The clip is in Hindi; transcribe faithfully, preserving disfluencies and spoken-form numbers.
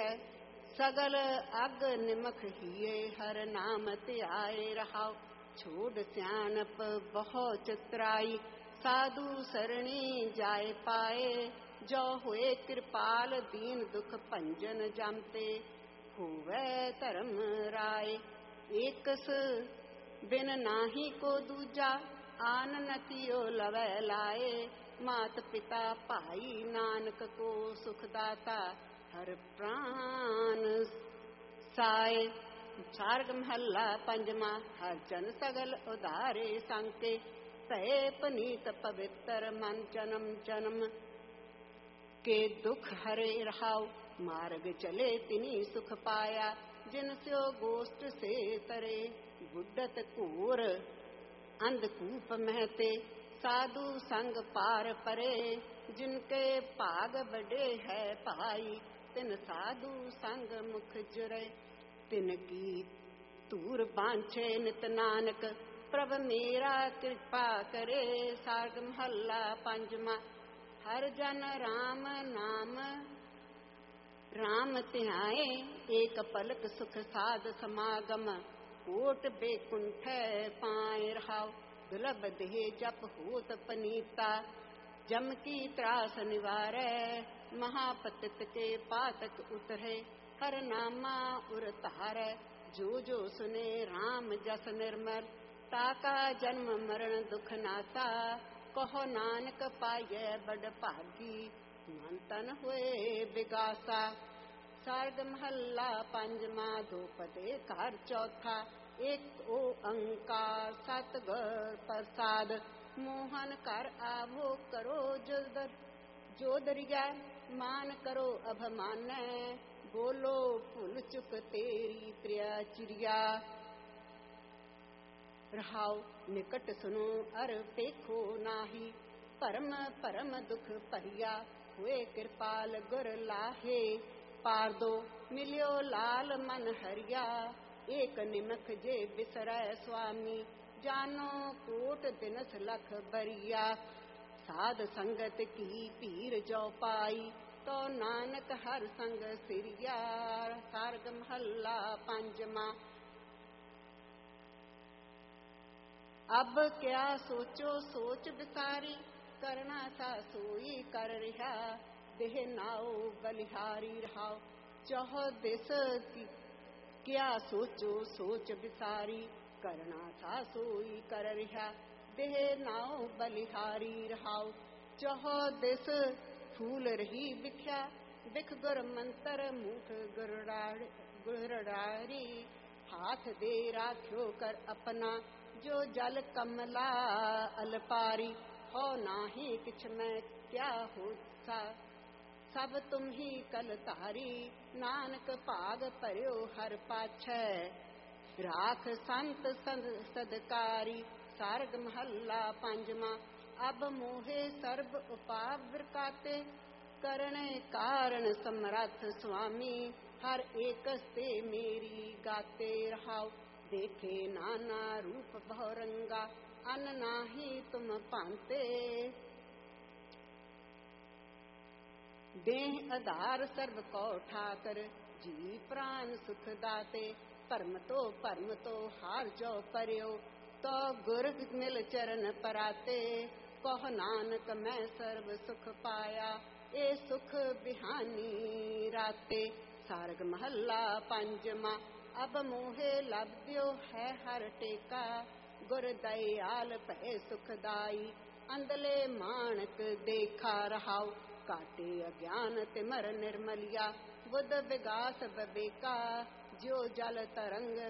है। सगल अग निमख हिये हर नाम त्याए रहाओ। छोड़ स्यानप बहु चित्राई साधु सरणी जाय पाए। जो हुए कृपाल दीन दुख भंजन जामते होवे धर्म राय। एकस बिन नाही को दूजा आन नतियो लवै लाए। मात पिता भाई नानक को सुखदाता हर प्राण साए। सार्ग महला पंजमा हर जन सगल उधारे सांके। भय पनीत पवित्र मन जन्म जन्म के दुख हरे रहाओ। मार्ग चले तिनी सुख पाया जिन स्यो गोष्ठ से तरे। बुद्धत घोर अंधकूप महते साधु संग पार परे। जिनके भाग बड़े है भाई तिन साधु संग मुख जुरे। तिनकी तूर बांछे नित नानक प्रभ मेरा कृपा करे। सार्ग महला पंजमा हर जन राम नाम राम ध्याए। एक पलक सुख साध समागम कोट बेकुंठ पाए रहाओ। दुर्लभ देह जप होत पनीता जम की त्रास निवारै। महापतित के पातक उतरे हर नामा उर तारै। जो जो सुने राम जस निर्मल ताका जन्म मरण दुख नाता। कहो नानक पाये बड़ भागी मन तन हुए विगासा। सार्ग महला पंजमा दोपते घर चौथा एक ओंकार सतगुर प्रसाद। मोहन कर आवो करो जोदर जोदरिया मान करो अभिमान। बोलो भूल चुक तेरी प्रिया चिड़िया रहाओ। निकट सुनो अर देखो नाही परम परम दुख परिया। हुए कृपाल गुर लाहे पार दो मिलियो लाल मन हरिया। एक निमख जे बिसरै स्वामी जानो कोट दिनस लख बरिया। साध संगत की पीर जो पाई तो नानक हर संग सिरिया। सार्ग महला पंजमा अब क्या सोचो सोच विसारी करना सा सोई कर रिहा। देह नाओ बलिहारी रहाओ चौह दिस की क्या सोचो सोच विसारी करना सा सोई कर रिहा। देह नाओ बलिहारी रहाओ चौह दिस फूल रही बिख्या। बिख गुर मंत्र मुठ गुरडारी हाथ दे राख्यो कर अपना। जो जल कमला अलपारी हो नाही किछ मैं क्या होता। सब तुम ही कल तारी नानक भाग पर्यो हर पाछै। राख संत सदकारी सार्ग महला पंजमा अब मोहे सर्ब उपाव्र काते। करने कारण समर्थ स्वामी हर एक से मेरी गाते रहाओ। देखे नाना रूप बहुरंगा अन नाही तुम पांते। देह आधार सर्व को ठाकर जी प्राण सुख दाते। परम तो परम तो हार जो पर्यो तो गुर मिल चरण पराते। कह नानक मैं सर्व सुख पाया ए सुख बिहानी राते। सार्ग महला पंजमा अब मोहे लब्ध्यो है हर टेका। गुर दयाल भय सुखदाई अंदले मानक देखा रहाओ। काटे अज्ञान तिमर निर्मलिया बुध विगास विवेका। जो जल तरंग